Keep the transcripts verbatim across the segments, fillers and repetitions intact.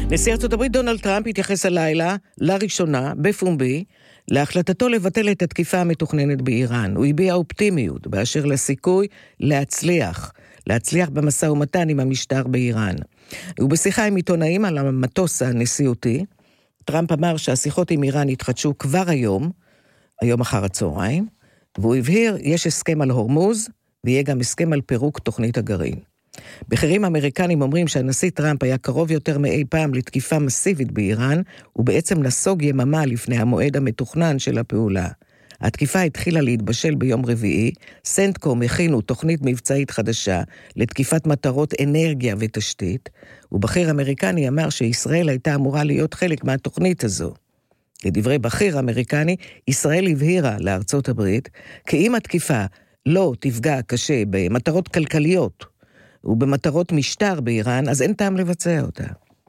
נשיא ארצות הברית דונלד טראמפ התייחס הלילה, לראשונה, בפומבי, להחלטתו לבטל את התקיפה המתוכננת באיראן. הוא הביע אופטימיות באשר לסיכוי להצליח, להצליח במשא ומתן עם המשטר באיראן. ובשיחה עם עיתונאים על המטוס הנשיאותי, טראמפ אמר שהשיחות עם איראן יתחדשו כבר היום, היום אחר הצהריים, והוא הבהיר, יש הסכם על הורמוז, ויהיה גם הסכם על פירוק תוכנית הגרעין. בכירים אמריקנים אומרים שהנשיא טראמפ היה קרוב יותר מאי פעם לתקיפה מסיבית באיראן, ובעצם נסוג יממה לפני המועד המתוכנן של הפעולה. התקיפה התחילה להתבשל ביום רביעי, סנטקום הכינו תוכנית מבצעית חדשה לתקיפת מטרות אנרגיה ותשתית, ובכיר אמריקני אמר שישראל הייתה אמורה להיות חלק מהתוכנית הזו. לדברי בכיר אמריקני, ישראל הבהירה לארצות הברית, כי אם התקיפה לא תפגע קשה במטרות כלכליות ובמטרות משטר באיראן, אז אין טעם לבצע אותה.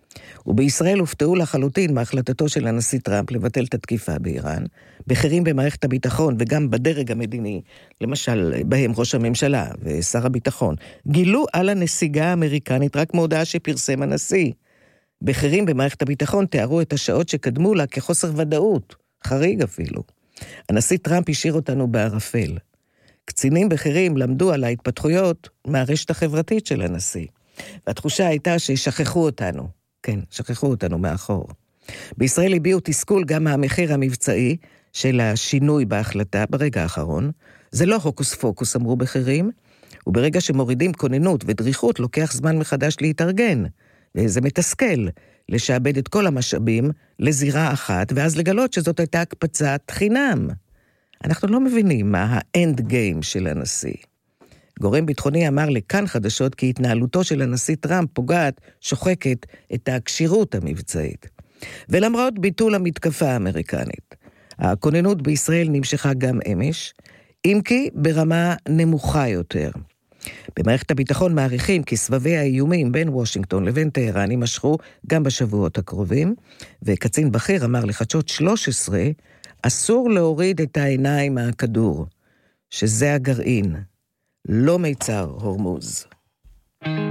ובישראל הופתעו לחלוטין מהחלטתו של הנשיא טראמפ לבטל את התקיפה באיראן, בכירים במערכת הביטחון וגם בדרג המדיני, למשל בהם ראש הממשלה ושר הביטחון, גילו על הנסיגה האמריקנית רק מהודעה שפרסם הנשיא. בכירים במערכת הביטחון תיארו את השעות שקדמו לה כחוסר ודאות, חריג אפילו. הנשיא טראמפ השאיר אותנו בערפל. קצינים בכירים למדו על ההתפתחויות מהרשת החברתית של הנשיא. והתחושה הייתה ששכחו אותנו. כן, שכחו אותנו מאחור. בישראל הביעו תסכול גם מהמחיר המבצעי של השינוי בהחלטה ברגע האחרון. זה לא הוקוס פוקוס, אמרו בכירים, וברגע שמורידים כוננות ודריכות לוקח זמן מחדש להתארגן. וזה מתסכל לשעבד את כל המשאבים לזירה אחת, ואז לגלות שזאת הייתה הקפצת חינם. אנחנו לא מבינים מה האנד גיים של הנשיא. גורם ביטחוני אמר לכאן חדשות כי התנהלותו של הנשיא טראמפ פוגעת, שוחקת את הקשירות המבצעית. ולמרות ביטול המתקפה האמריקנית, הכוננות בישראל נמשכה גם אמש, אם כי ברמה נמוכה יותר. במערכת הביטחון מעריכים כי סבבי האיומים בין וושינגטון לבין טהרן יימשכו גם בשבועות הקרובים, וקצין בכיר אמר לחדשות שלוש עשרה, אסור להוריד את העיניים מהכדור, שזה הגרעין, לא מיצר הורמוז.